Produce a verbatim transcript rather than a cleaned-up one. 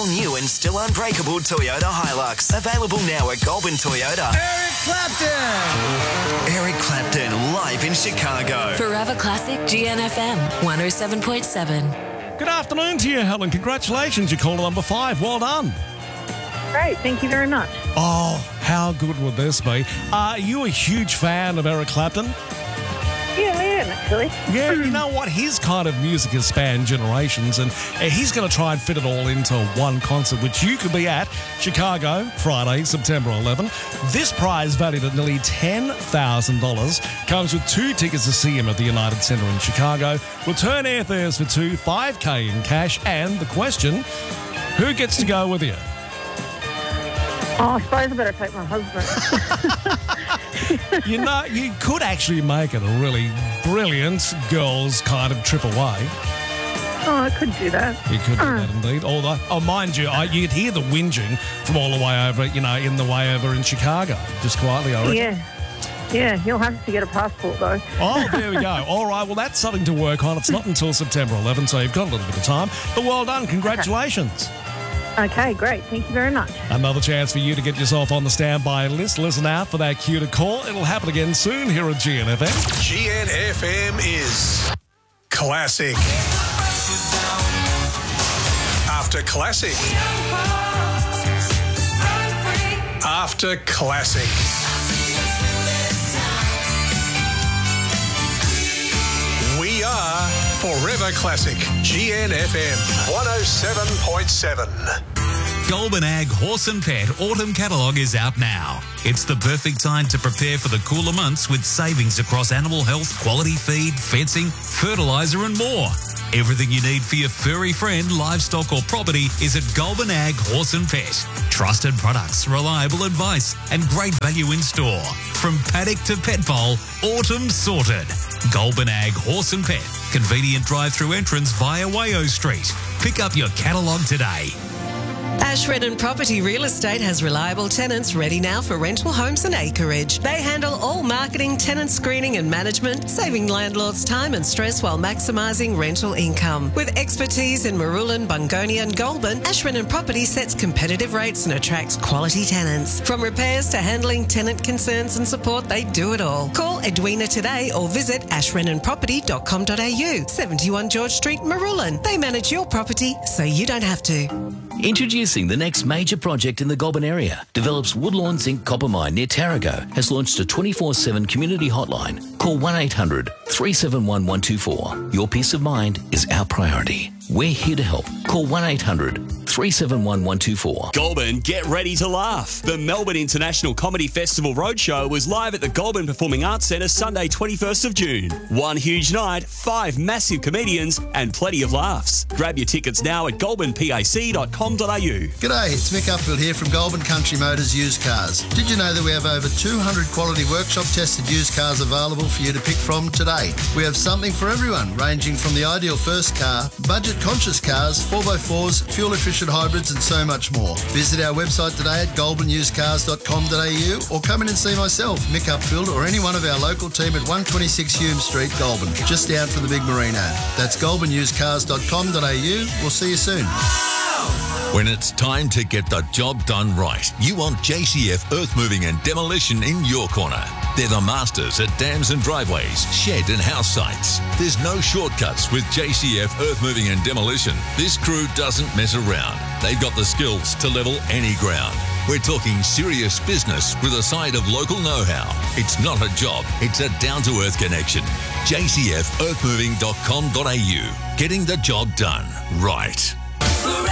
all-new and still unbreakable Toyota Hilux. Available now at Goulburn Toyota. Eric Clapton! Eric Clapton, live in Chicago. Forever Classic G N F M, one oh seven point seven. Good afternoon to you, Helen. Congratulations. You called number five. Well done. Great, thank you very much. Oh, how good would this be? Are you a huge fan of Eric Clapton? Yeah, I am, actually. Yeah, you know what? His kind of music has spanned generations, and he's going to try and fit it all into one concert, which you could be at Chicago, Friday, September eleventh. This prize, valued at nearly ten thousand dollars, comes with two tickets to see him at the United Centre in Chicago, return airfares for two, five K in cash, and the question, who gets to go with you? Oh, I suppose I better take my husband. You know, you could actually make it a really brilliant girls' kind of trip away. Oh, I could do that. You could do Uh. that indeed. Although, oh, mind you, I, you'd hear the whinging from all the way over, you know, in the way over in Chicago, just quietly, I reckon. Yeah. Yeah, you'll have to get a passport, though. Oh, there we go. All right, well, that's something to work on. It's not until September eleventh, so you've got a little bit of time. But well done. Congratulations. Okay, great. Thank you very much. Another chance for you to get yourself on the standby list. Listen out for that cue to call. It'll happen again soon here at G N F M. G N F M is classic. After classic. After classic. We are Forever Classic. G N F M one oh seven point seven. Goulburn Ag Horse and Pet Autumn Catalogue is out now. It's the perfect time to prepare for the cooler months with savings across animal health, quality feed, fencing, fertiliser and more. Everything you need for your furry friend, livestock or property is at Goulburn Ag Horse and Pet. Trusted products, reliable advice and great value in store. From paddock to pet bowl, autumn sorted. Goulburn Ag Horse and Pet. Convenient drive-through entrance via Wayo Street. Pick up your catalogue today. Ashredden Property Real Estate has reliable tenants ready now for rental homes and acreage. They handle all marketing, tenant screening and management, saving landlords time and stress while maximising rental income. With expertise in Marulan, Bungonia and Goulburn, Ashredden Property sets competitive rates and attracts quality tenants. From repairs to handling tenant concerns and support, they do it all. Call Edwina today or visit ashredden property dot com dot a u. seventy-one George Street, Marulan. They manage your property so you don't have to. Introducing the next major project in the Goulburn area. Develops Woodlawn Zinc Copper Mine near Tarago has launched a twenty-four seven community hotline. Call one eight hundred three seven one one two four. Your peace of mind is our priority. We're here to help. Call one eight hundred three seven one one two four. Goulburn, get ready to laugh. The Melbourne International Comedy Festival Roadshow was live at the Goulburn Performing Arts Centre Sunday twenty-first of June. One huge night, five massive comedians and plenty of laughs. Grab your tickets now at goulburn pac dot com dot a u. G'day, it's Mick Upfield here from Goulburn Country Motors Used Cars. Did you know that we have over two hundred quality workshop tested used cars available for you to pick from today? We have something for everyone, ranging from the ideal first car, budget conscious cars, four by fours, fuel efficient hybrids and so much more. Visit our website today at goulburn used cars dot com dot a u or come in and see myself, Mick Upfield, or any one of our local team at one twenty-six Hume Street, Goulburn, just down from the big marina. That's goulburn used cars dot com dot a u. We'll see you soon. When it's time to get the job done right, you want J C F Earth Moving and Demolition in your corner. They're the masters at dams and driveways, shed and house sites. There's no shortcuts with J C F Earth Moving and Demolition. This crew doesn't mess around. They've got the skills to level any ground. We're talking serious business with a side of local know-how. It's not a job, it's a down-to-earth connection. J C F earth moving dot com dot a u. Getting the job done right.